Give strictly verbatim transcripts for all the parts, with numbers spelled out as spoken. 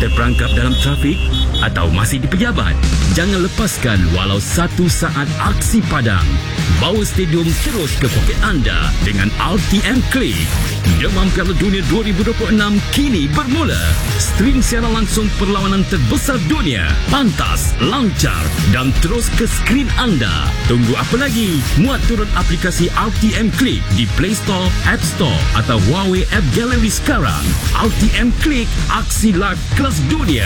terperangkap dalam trafik atau masih di pejabat? Jangan lepaskan walau satu saat aksi padang. Bawa stadium terus ke poket anda dengan R T M Click. Demam Piala Dunia dua ribu dua puluh enam kini bermula. Stream siaran langsung perlawanan terbesar dunia. Pantas, lancar dan terus ke skrin anda. Tunggu apa lagi? Muat turun aplikasi R T M Click di Play Store, App Store atau Huawei App Gallery sekarang. R T M Click, aksi live kelas dunia.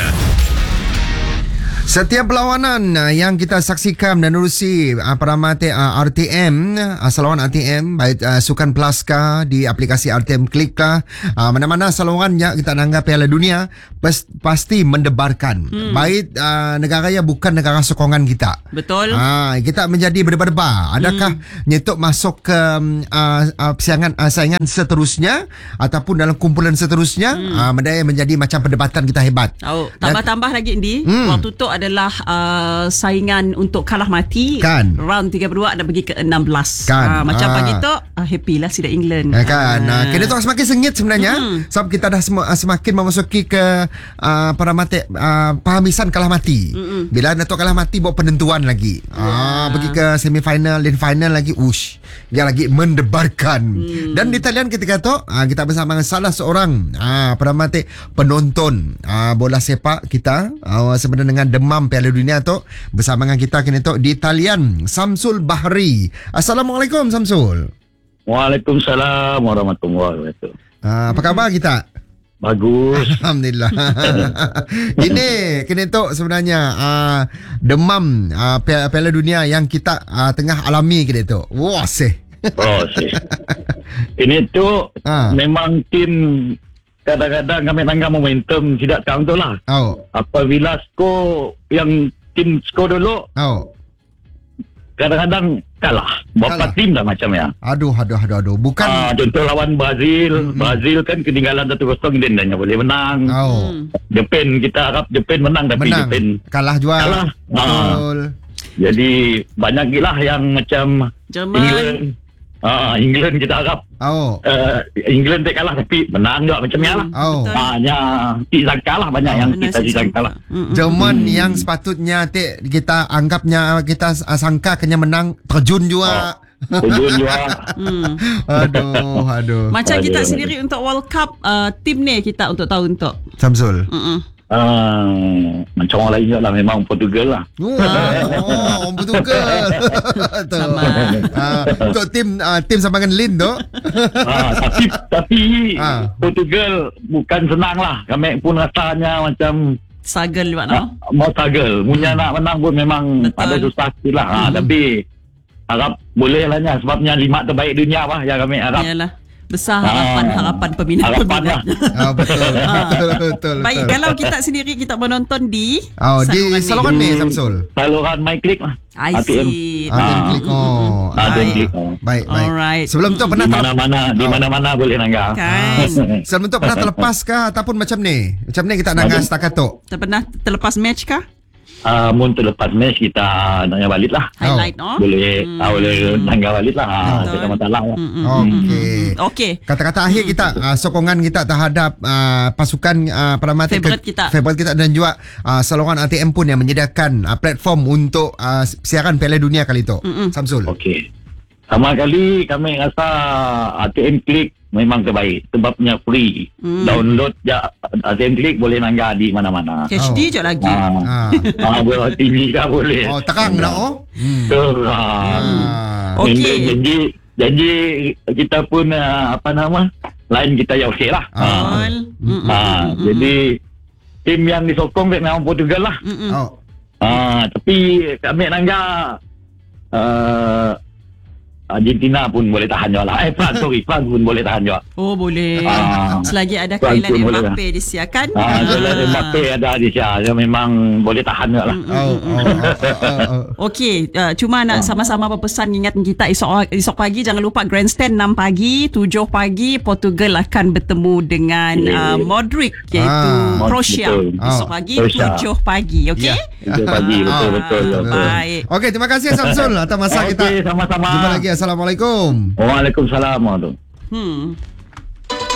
Setiap perlawanan uh, yang kita saksikan dan urusi uh, peramati uh, R T M, uh, saluran R T M, baik uh, Sukan Plus kah, di aplikasi R T M Click kah, uh, mana-mana salurannya kita nanggap Piala Dunia pas, pasti mendebarkan. Hmm. Baik uh, negara ya bukan negara sokongan kita. Betul. Uh, kita menjadi berdebar-debar. Adakah hmm. nyetuk masuk ke uh, uh, saingan uh, saingan seterusnya ataupun dalam kumpulan seterusnya, hmm. uh, menjadi menjadi macam perdebatan kita hebat. Oh, tambah-tambah lagi Indi, hmm. waktu tu adalah uh, saingan untuk kalah mati kan. Round tiga puluh dua dan pergi ke enam belas kan. uh, Macam ah. pagi tu uh, happy lah sida England ya kan. uh. Kini tu semakin sengit sebenarnya, hmm. sebab kita dah sem- semakin memasuki ke uh, peramati uh, pahamisan kalah mati. hmm. Bila Datuk kalah mati buat penentuan lagi, yeah. uh, pergi ke semifinal dan final lagi. Ush, dia lagi mendebarkan. hmm. Dan di talian ketika tu uh, kita bersama dengan salah seorang uh, peramati penonton uh, bola sepak kita uh, sebenarnya dengan demam Piala Dunia tu, bersama dengan kita kini tu di talian Samsul Bahri. Assalamualaikum Samsul. Waalaikumsalam warahmatullahi wabarakatuh. Uh, apa khabar kita? Bagus. Alhamdulillah. Ini kini tu sebenarnya uh, demam uh, Piala Dunia yang kita uh, tengah alami kini tu. Wah seh. Oh seh. Ini tu ha. memang tim kadang-kadang kami tangga momentum tidak tahu tu lah. Oh. Apabila skor yang tim skor dulu, oh. kadang-kadang kalah. Berapa tim dah macam ya. Aduh, aduh, aduh, aduh. Bukan. Uh, contoh lawan Brazil. Hmm. Brazil kan ketinggalan satu kosong dan hanya boleh menang. Oh. Jepun kita harap Jepun menang tapi menang. Jepun kalah juga. Kalah. Betul. Uh, jadi banyak gila yang macam Jerman. England. Ah, England kita harap. Oh. Uh, England tak kalah tapi menang juga macam ni lah. Oh. Banyak tidak kalah banyak oh, yang kita tidak kalah. Jerman hmm. yang sepatutnya te, kita anggapnya kita sangka kena menang terjun juga. Oh. Terjun juga. hmm. Aduh, aduh. Macam kita aduh, sendiri aduh. Untuk World Cup, uh, tim ni kita untuk tahu untuk Samsul. Mm-mm. Uh, macam orang lain juga lah. Memang Portugal lah. Oh, oh Portugal. Sama. uh, Untuk tim uh, tim sama dengan Lin tu. uh, Tapi Tapi uh. Portugal bukan senang lah. Kami pun rasanya macam struggle juga no? uh, mau struggle. Punya hmm. nak menang pun memang betul. Ada susah sikit lah. hmm. uh, Tapi harap boleh lah nya. Sebabnya lima terbaik dunia lah yang kami harap. Yalah. Besar harapan-harapan peminat-peminat. Oh, betul, betul, betul. Baik, kalau kita sendiri kita menonton di oh, di saluran ni Samsul. Saluran My Click lah. I see. R T M Click. Oh, baik. Baik, baik. Alright. Sebelum tu pernah di mana-mana, di mana-mana boleh nangga. Kan. Sebelum tu pernah terlepas kah ataupun macam ni? Macam ni kita nangga setakat tu. Pernah terlepas match kah? Uh, mun terlepas match kita nangga balik lah. Highlight no. Boleh, hmm. uh, boleh nangga balik lah. Oh. Tak ada masalah. Hmm. Okey. Okey. Kata-kata akhir kita, uh, sokongan kita terhadap uh, pasukan uh, peramati favorite ke, kita. Favorite kita dan juga uh, saluran R T M pun yang menyediakan uh, platform untuk uh, siaran Piala Dunia kali itu. Mm-mm. Samsul. Okey. Sama kali kami rasa R T M Click memang terbaik sebabnya free. Hmm. Download ya R T M Click boleh nangga di mana-mana. H D oh. je lagi. Ah, ah boleh T V kah boleh. Oh, terang dah oh. Hmm. Terang. Ah. Okey. Jadi jadi kita pun uh, apa nama? Lain kita ya okey lah. Ah. Ah. Mm-hmm. ah jadi tim yang disokong memang Portugal lah. Mm-hmm. Oh. Ah tapi kami nangga uh, Argentina pun boleh tahan juga lah. Eh, France, sorry. France pun boleh tahan juga. Oh, boleh. Ah, selagi ada France Kylian Mbappe disiarkan. Ah, Kylian Mbappe ada disiarkan. Memang boleh tahan juga lah. Oh, oh, oh, oh, oh. Okey, uh, cuma nak sama-sama berpesan ingatkan kita esok esok pagi jangan lupa grandstand enam pagi, tujuh pagi Portugal akan bertemu dengan uh, Modric iaitu Ah, Croatia. betul. Esok Ah, pagi Croatia. tujuh pagi, okey? Ya. tujuh pagi, betul, betul, betul. Baik. Okey, terima kasih Samsul atas masa Okey, kita. sama-sama. Jumpa lagi. Assalamualaikum. Waalaikumsalam. Hmm.